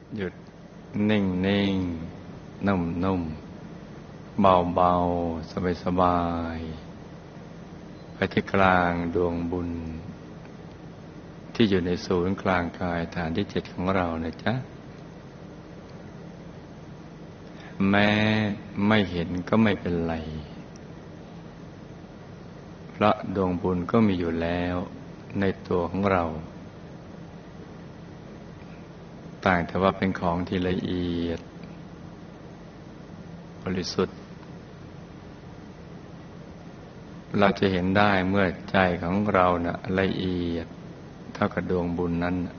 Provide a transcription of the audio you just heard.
หยุดนิ่งนิ่งนุ่มนุ่มเบาเบาสบายสบายไปที่กลางดวงบุญที่อยู่ในศูนย์กลางกายฐานที่7ของเรานะจ๊ะแม้ไม่เห็นก็ไม่เป็นไรเพราะดวงบุญก็มีอยู่แล้วในตัวของเราต่างแต่ว่าเป็นของที่ละเอียดบริสุทธิ์เราจะเห็นได้เมื่อใจของเราน่ะละเอียดเท่ากับดวงบุญนั้น